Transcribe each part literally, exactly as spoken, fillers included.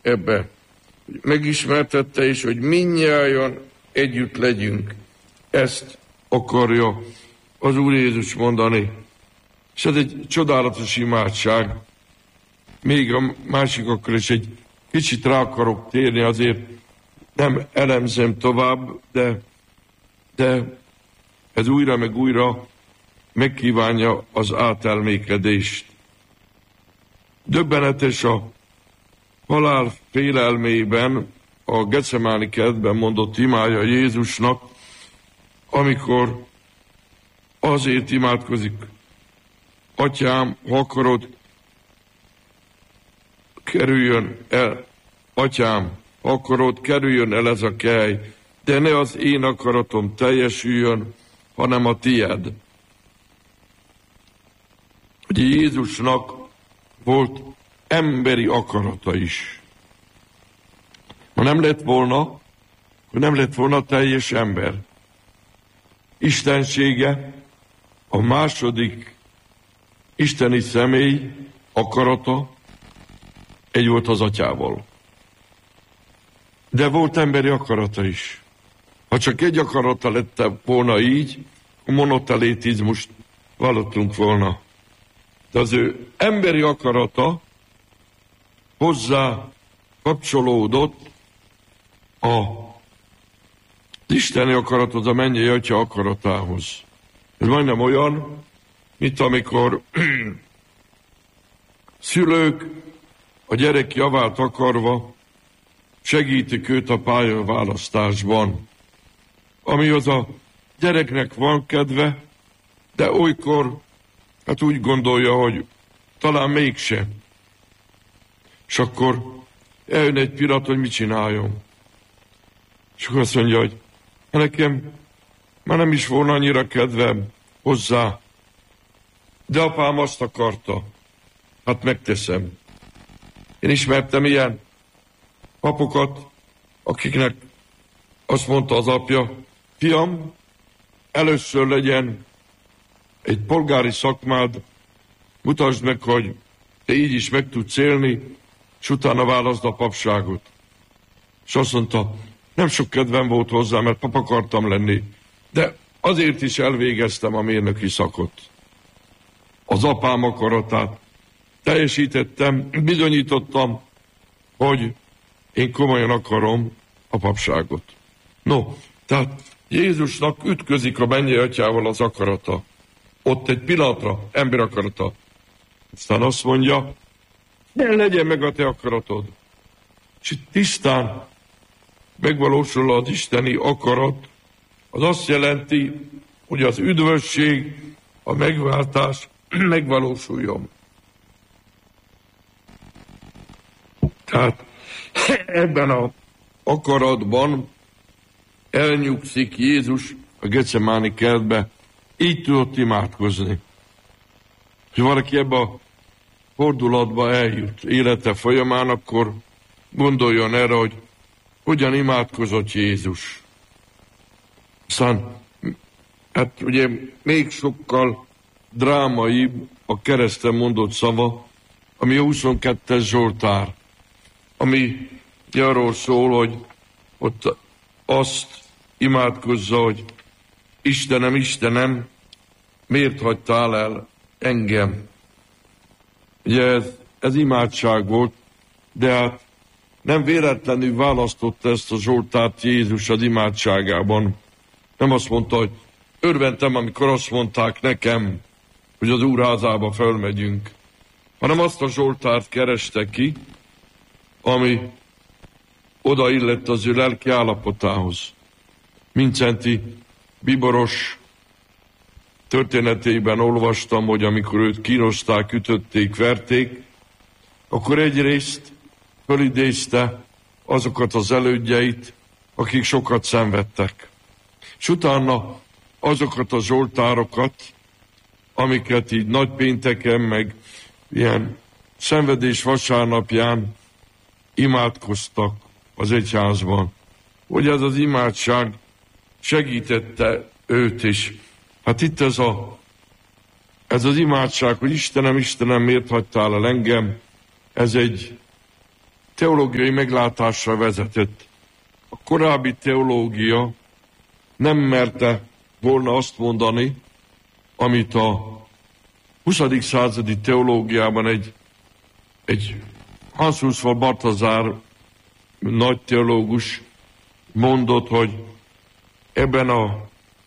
ebbe. Megismertette, és hogy mindnyájan együtt legyünk. Ezt akarja az Úr Jézus mondani. És ez egy csodálatos imádság. Még a másikakról is egy kicsit rá akarok térni, azért nem elemzem tovább, de, de ez újra meg újra megkívánja az átelmékedést. Döbbenetes a halál félelmében a Gecemáni kertben mondott imája Jézusnak, amikor azért imádkozik: Atyám, ha akarod, kerüljön el, Atyám, ha akarod, kerüljön el ez a kely, de ne az én akaratom teljesüljön, hanem a tied. Ugye Jézusnak volt emberi akarata is. Ha nem lett volna, akkor nem lett volna teljes ember. Istensége, a második isteni személy akarata egy volt az Atyával. De volt emberi akarata is. Ha csak egy akarata lett volna így, a monotelétizmust vallottunk volna. De az ő emberi akarata hozzá kapcsolódott a isteni akarathoz, a mennyei Atya akaratához. Ez majdnem olyan, mint amikor szülők a gyerek javát akarva segítik őt a pályaválasztásban. Amihoz a gyereknek van kedve, de olykor hát úgy gondolja, hogy talán mégse. És akkor eljön egy pillanat, hogy mit csináljon. És akkor azt mondja, hogy nekem már nem is volna annyira kedvem hozzá, de apám azt akarta, hát megteszem. Én ismertem ilyen papokat, akiknek azt mondta az apja: fiam, először legyen egy polgári szakmád, mutasd meg, hogy te így is meg tudsz élni, és utána válaszd a papságot. És azt mondta, nem sok kedvem volt hozzá, mert pap akartam lenni, de azért is elvégeztem a mérnöki szakot. Az apám akaratát teljesítettem, bizonyítottam, hogy én komolyan akarom a papságot. No, tehát Jézusnak ütközik a mennyei Atyával az akarata. Ott egy pillanatra ember akarata. Aztán azt mondja, ne legyen meg a te akaratod. És itt tisztán megvalósul az isteni akarat. Az azt jelenti, hogy az üdvösség, a megváltás megvalósuljon. Tehát ebben az akaratban elnyugszik Jézus a Gecemáni kertbe, így tudott imádkozni. Ha valaki ebbe a fordulatba eljut élete folyamán, akkor gondoljon erre, hogy hogyan imádkozott Jézus. Aztán, hát ugye még sokkal drámaibb a kereszten mondott szava, ami a huszonkettes Zsoltár, ami arról szól, hogy ott azt imádkozza, hogy Istenem, Istenem, miért hagytál el engem? Ugye ez, ez imádság volt, de hát nem véletlenül választotta ezt a Zsoltárt Jézus az imádságában. Nem azt mondta, hogy örventem, amikor azt mondták nekem, hogy az Úr házába fölmegyünk, hanem azt a Zsoltárt kereste ki, ami odaillett az ő lelki állapotához. Mincenti bíboros történetében olvastam, hogy amikor őt kínozták, ütötték, verték, akkor egyrészt fölidézte azokat az elődjeit, akik sokat szenvedtek. És utána azokat a zsoltárokat, amiket így nagypénteken, meg ilyen szenvedés vasárnapján imádkoztak az egyházban. Hogy ez az imádság segítette őt is. Hát itt ez, a, ez az imádság, hogy Istenem, Istenem, miért hagytál el engem, ez egy teológiai meglátásra vezetett. A korábbi teológia nem merte volna azt mondani, amit a huszadik századi teológiában egy, egy Hans Urs Balthasar nagy teológus mondott, hogy ebben a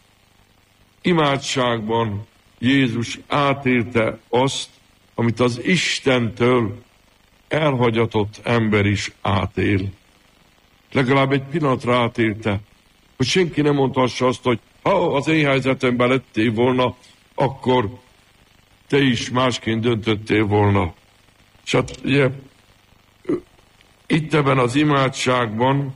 imádságban Jézus átélte azt, amit az Istentől elhagyatott ember is átél. Legalább egy pillanatra átélte, hogy senki nem mondhassa azt, hogy ha az én helyzetemben lettél volna, akkor te is másként döntöttél volna. És hát ugye, itt ebben az imádságban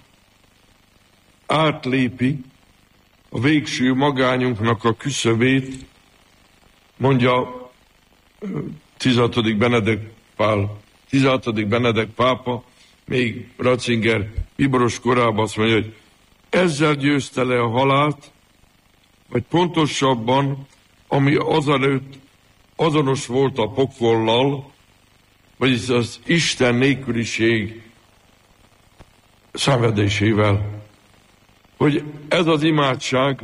átlépi a végső magányunknak a küszöbét, mondja tizenhatodik Benedek Pál, tizenhatodik Benedek pápa, még Ratzinger bíboros korában azt mondja, hogy ezzel győzte le a halált, vagy pontosabban, ami azelőtt azonos volt a pokollal, vagyis az Isten nélküliség szenvedésével. Hogy ez az imádság,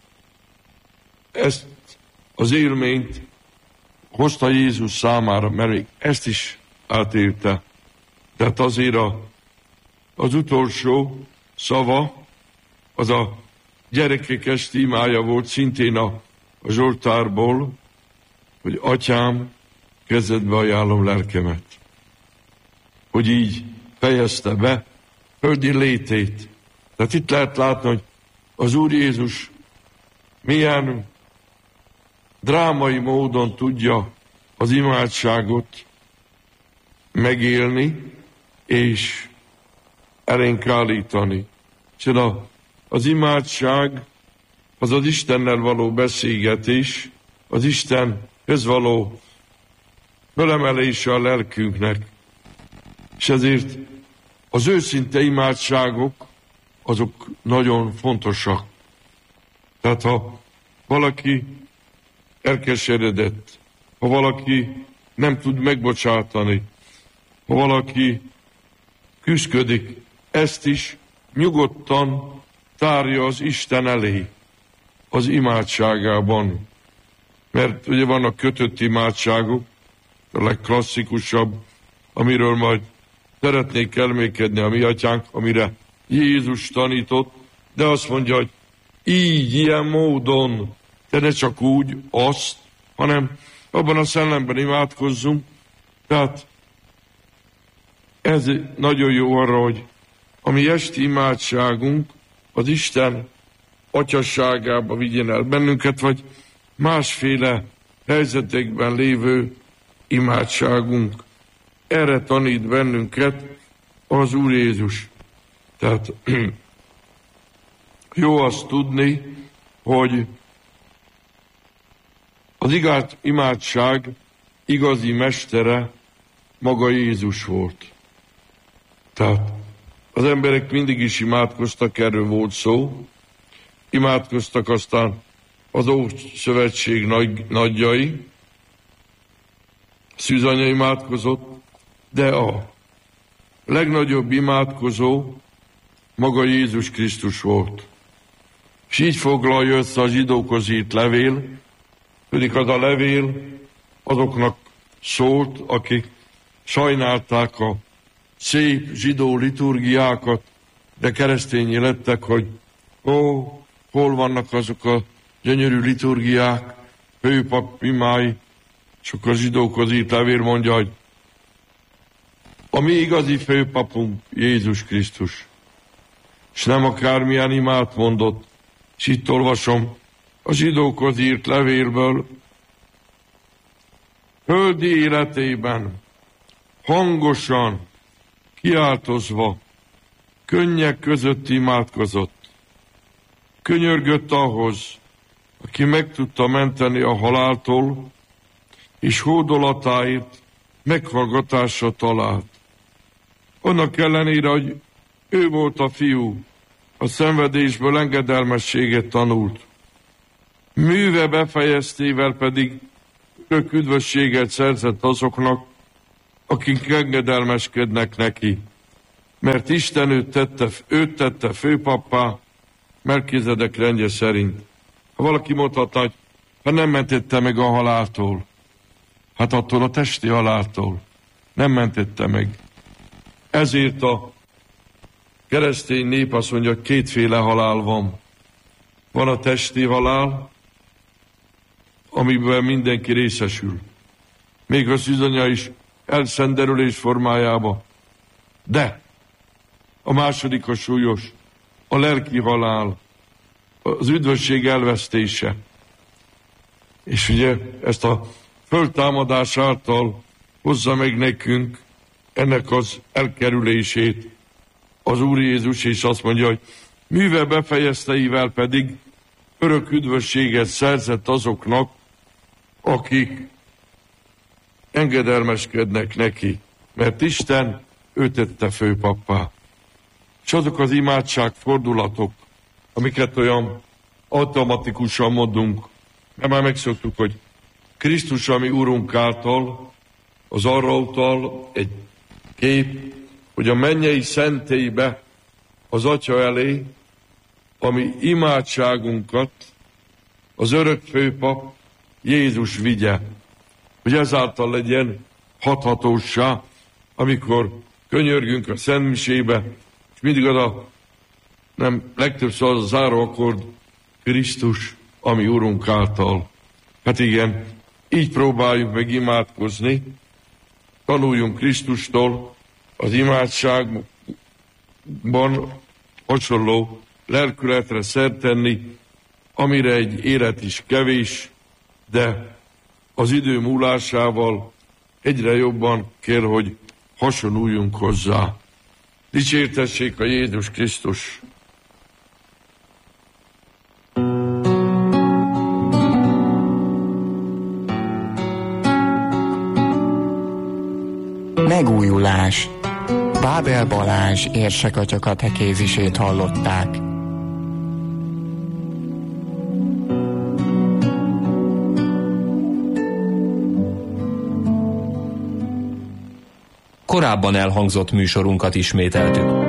ezt az élményt hozta Jézus számára, mert még ezt is átélte. Tehát azért a, az utolsó szava, az a gyerekek esti imája volt, szintén a, a Zsoltárból, hogy Atyám, kezedbe ajánlom lelkemet. Hogy így fejezte be földi létét. Tehát itt lehet látni, hogy az Úr Jézus milyen drámai módon tudja az imádságot megélni és elénk állítani. És a, az imádság az az Istennel való beszélgetés, az Istenhez való fölemelése a lelkünknek. És ezért az őszinte imádságok, azok nagyon fontosak. Tehát ha valaki elkeseredett, ha valaki nem tud megbocsátani, ha valaki küszködik, ezt is nyugodtan tárja az Isten elé az imádságában. Mert ugye vannak kötött imádságok, a legklasszikusabb, amiről majd szeretnék elmékedni a mi atyánk, amire Jézus tanított, de azt mondja, hogy így, ilyen módon, de ne csak úgy, azt, hanem abban a szellemben imádkozzunk. Tehát ez nagyon jó arra, hogy a mi esti imádságunk az Isten atyasságába vigyen el bennünket, vagy másféle helyzetekben lévő imádságunk. Erre tanít bennünket az Úr Jézus. Tehát jó azt tudni, hogy az igaz imádság igazi mestere maga Jézus volt. Tehát az emberek mindig is imádkoztak, erről volt szó. Imádkoztak aztán az Ószövetség nagy, nagyjai, Szűzanya imádkozott, de a legnagyobb imádkozó maga Jézus Krisztus volt. És így foglalja össze a zsidókhoz írt levél, pedig az a levél azoknak szólt, akik sajnálták a szép zsidó liturgiákat, de keresztényi lettek, hogy ó, hol vannak azok a gyönyörű liturgiák, főpap imái, és akkor a zsidókhoz írt levél mondja, hogy a mi igazi főpapunk Jézus Krisztus. És nem akármilyen imát mondott. És itt olvasom a zsidókhoz írt levélből. Földi életében hangosan, kiáltozva, könnyek között imádkozott. Könyörgött ahhoz, aki meg tudta menteni a haláltól, és hódolatáért meghallgatásra talált. Annak ellenére, hogy ő volt a fiú, a szenvedésből engedelmességet tanult. Műve befejeztével pedig örök üdvösséget szerzett azoknak, akik engedelmeskednek neki. mert Isten őt tette, őt tette főpappá, Melkisedek rendje szerint. Ha valaki mondhatna, hogy ha nem mentette meg a haláltól, hát attól a testi haláltól nem mentette meg. Ezért a keresztény nép azt mondja, hogy kétféle halál van. Van a testi halál, amiben mindenki részesül. Még a szűzanya is elszenderülés formájába. De a második a súlyos, a lelki halál, az üdvösség elvesztése. És ugye ezt a föltámadás által hozza meg nekünk ennek az elkerülését az Úr Jézus, és azt mondja, hogy műve befejezteivel pedig örök üdvösséget szerzett azoknak, akik engedelmeskednek neki, mert Isten őt tette főpappá. És azok az imádság fordulatok, amiket olyan automatikusan mondunk, mert már megszoktuk, hogy Krisztus, ami Urunk által, az arra utal egy kép, hogy a mennyei szentélybe az Atya elé, ami imádságunkat az örök főpap Jézus vigye, hogy ezáltal legyen hathatóssá, amikor könyörgünk a szentmisébe, és mindig az a, nem, legtöbbször az a záróakkord, Krisztus, ami Urunk által. Hát igen, így próbáljuk meg imádkozni, tanuljunk Krisztustól, az imádságban hasonló lelkületre szert tenni, amire egy élet is kevés, de az idő múlásával egyre jobban kell, hogy hasonluljunk hozzá. Dicsértessék a Jézus Krisztus! Megújulás. Bábel Balázs érsekatya katekézisét hallották. Korábban elhangzott műsorunkat ismételtük.